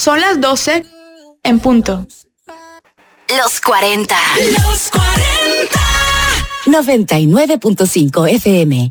Son las 12 en punto. Los 40. Los 40. 99.5 FM.